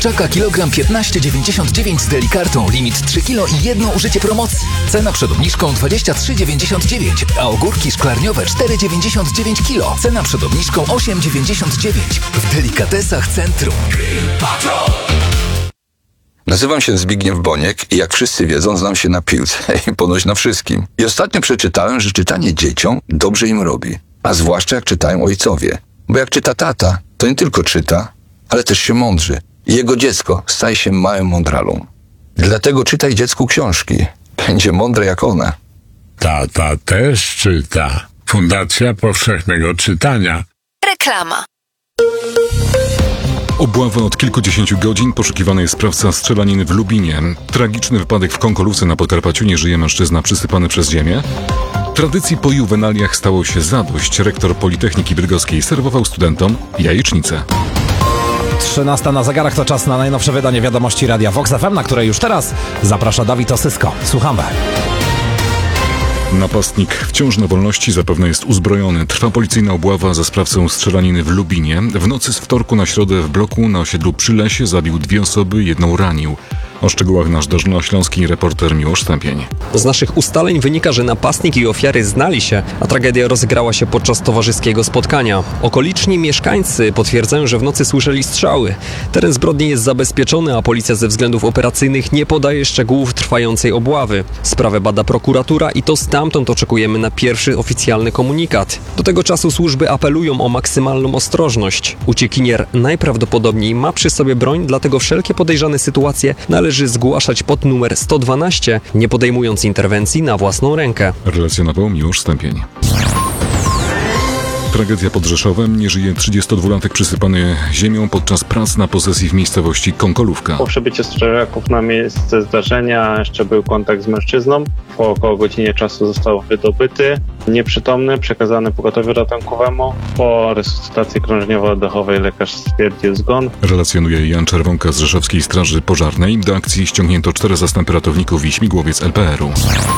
Czaka kilogram 15,99 z Delikartą. Limit 3 kg i jedno użycie promocji. Cena przed obniżką 23,99, a ogórki szklarniowe 4,99 kg. Cena przed obniżką 8,99. W Delikatesach Centrum. Nazywam się Zbigniew Boniek i jak wszyscy wiedzą, znam się na piłce i ponoć na wszystkim. I ostatnio przeczytałem, że czytanie dzieciom dobrze im robi. A zwłaszcza jak czytają ojcowie. Bo jak czyta tata, to nie tylko czyta, ale też się mądrzy. I jego dziecko staje się małym mądralą. Dlatego czytaj dziecku książki. Będzie mądre jak one. Tata też czyta. Fundacja Powszechnego Czytania. Reklama. Obława od kilkudziesięciu godzin, poszukiwany jest sprawca strzelaniny w Lubinie. Tragiczny wypadek w Konkolówce na Podkarpaciu, nie żyje mężczyzna przysypany przez ziemię. Tradycji po juwenaliach stało się zadość. Rektor Politechniki Bydgoskiej serwował studentom jajecznicę. 13 na zegarach, to czas na najnowsze wydanie wiadomości Radia Vox FM, na które już teraz zaprasza Dawid Osysko. Słuchamy. Napastnik wciąż na wolności zapewne jest uzbrojony. Trwa policyjna obława za sprawcą strzelaniny w Lubinie. W nocy z wtorku na środę w bloku na osiedlu Przylesie zabił 2 osoby, 1 ranił. O szczegółach nasz dolnośląski reporter Miłosz Stępień. Z naszych ustaleń wynika, że napastnik i ofiary znali się, a tragedia rozegrała się podczas towarzyskiego spotkania. Okoliczni mieszkańcy potwierdzają, że w nocy słyszeli strzały. Teren zbrodni jest zabezpieczony, a policja ze względów operacyjnych nie podaje szczegółów trwającej obławy. Sprawę bada prokuratura i to stamtąd oczekujemy na pierwszy oficjalny komunikat. Do tego czasu służby apelują o maksymalną ostrożność. Uciekinier najprawdopodobniej ma przy sobie broń, dlatego wszelkie podejrzane sytuacje należy zgłaszać pod numer 112, nie podejmując interwencji na własną rękę. Relacjonował Miłosz Stępień. Tragedia pod Rzeszowem. Nie żyje 32-latek przysypany ziemią podczas prac na posesji w miejscowości Konkolówka. Po przybyciu strażaków na miejsce zdarzenia jeszcze był kontakt z mężczyzną. Po około godzinie czasu został wydobyty, nieprzytomny, przekazany pogotowiu ratunkowemu. Po resuscytacji krążniowo-oddechowej lekarz stwierdził zgon. Relacjonuje Jan Czerwonka z Rzeszowskiej Straży Pożarnej. Do akcji ściągnięto 4 zastępy ratowników i śmigłowiec LPR-u.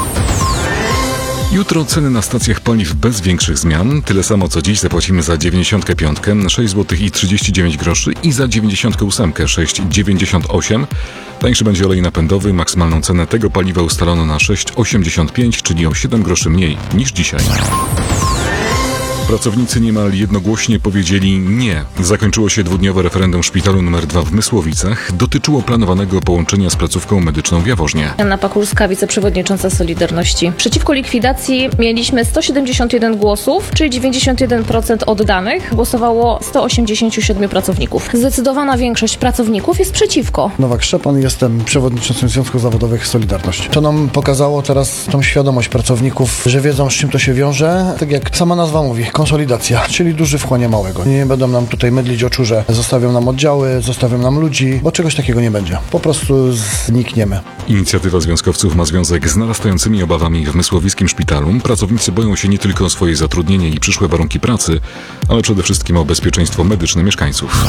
Jutro ceny na stacjach paliw bez większych zmian. Tyle samo co dziś zapłacimy za 95, 6 zł i 39 groszy i za 98, 6,98. Tańszy będzie olej napędowy. Maksymalną cenę tego paliwa ustalono na 6,85, czyli o 7 groszy mniej niż dzisiaj. Pracownicy niemal jednogłośnie powiedzieli nie. Zakończyło się 2-dniowe referendum szpitalu nr 2 w Mysłowicach. Dotyczyło planowanego połączenia z placówką medyczną w Jaworznie. Anna Pakulska, wiceprzewodnicząca Solidarności. Przeciwko likwidacji mieliśmy 171 głosów, czyli 91% oddanych. Głosowało 187 pracowników. Zdecydowana większość pracowników jest przeciwko. Nowak Szczepan, jestem przewodniczącym Związków Zawodowych Solidarność. To nam pokazało teraz tą świadomość pracowników, że wiedzą, z czym to się wiąże. Tak jak sama nazwa mówi, konsolidacja, czyli duży wchłania małego. Nie będą nam tutaj mydlić oczu, że zostawią nam oddziały, zostawią nam ludzi, bo czegoś takiego nie będzie. Po prostu znikniemy. Inicjatywa związkowców ma związek z narastającymi obawami w mysłowiskim szpitalu. Pracownicy boją się nie tylko o swoje zatrudnienie i przyszłe warunki pracy, ale przede wszystkim o bezpieczeństwo medyczne mieszkańców.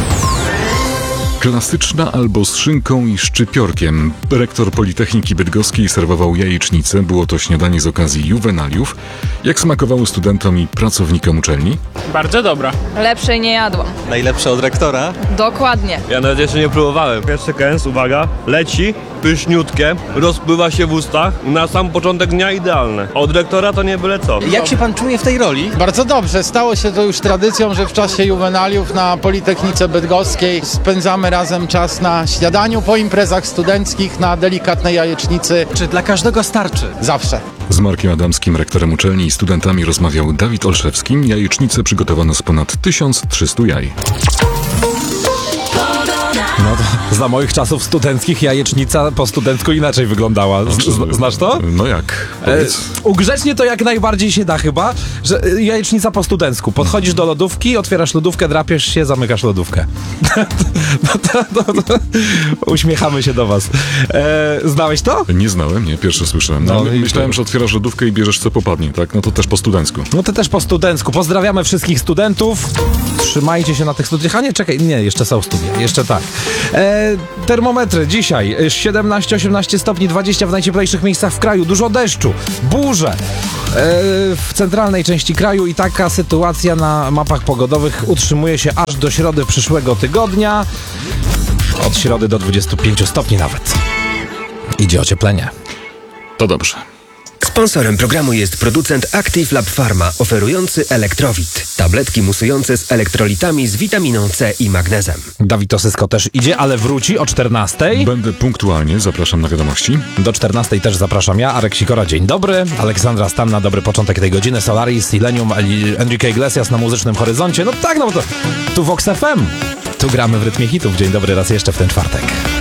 Klasyczna albo z szynką i szczypiorkiem. Rektor Politechniki Bydgoskiej serwował jajecznicę. Było to śniadanie z okazji juwenaliów. Jak smakowało studentom i pracownikom uczelni? Bardzo dobra. Lepszej nie jadłam. Najlepsze od rektora? Dokładnie. Ja nawet jeszcze nie próbowałem. Pierwszy kęs, uwaga, leci, pyszniutkie, rozpływa się w ustach. Na sam początek dnia idealne. Od rektora to nie byle co. Jak się pan czuje w tej roli? Bardzo dobrze. Stało się to już tradycją, że w czasie juwenaliów na Politechnice Bydgoskiej spędzamy razem czas na śniadaniu, po imprezach studenckich, na delikatnej jajecznicy. Czy dla każdego starczy? Zawsze. Z Markiem Adamskim, rektorem uczelni i studentami rozmawiał Dawid Olszewski. Jajecznicę przygotowano z ponad 1300 jaj. No to za moich czasów studenckich jajecznica po studencku inaczej wyglądała. Znasz to? No jak? Ugrzecznie to jak najbardziej się da chyba, że jajecznica po studencku. Podchodzisz do lodówki, otwierasz lodówkę, drapiesz się, zamykasz lodówkę. Uśmiechamy się do was. Znałeś to? Nie znałem, nie. Pierwsze słyszałem. No, myślałem, że otwierasz lodówkę i bierzesz co popadnie, tak? No to też po studencku. No to też po studencku. Pozdrawiamy wszystkich studentów. Trzymajcie się na tych studiach. A nie, czekaj, nie, jeszcze są studia. Jeszcze tak. Termometry dzisiaj 17-18 stopni, 20 w najcieplejszych miejscach w kraju. Dużo deszczu, burze w centralnej części kraju i taka sytuacja na mapach pogodowych utrzymuje się aż do środy przyszłego tygodnia. Od środy do 25 stopni nawet. Idzie ocieplenie. To dobrze. Sponsorem programu jest producent Active Lab Pharma, oferujący Elektrowit. Tabletki musujące z elektrolitami z witaminą C i magnezem. Dawid Osysko też idzie, ale wróci o 14:00. Będę punktualnie, zapraszam na wiadomości. Do 14:00 też zapraszam ja, Arek Sikora, dzień dobry. Aleksandra Stan na dobry początek tej godziny. Solaris, Illenium, Enrique Iglesias na muzycznym horyzoncie. No tak, no to tu Vox FM. Tu gramy w rytmie hitów. Dzień dobry raz jeszcze w ten czwartek.